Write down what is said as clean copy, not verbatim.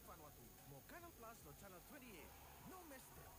Vanuatu mo Canal Plus no Channel 28. No miss them.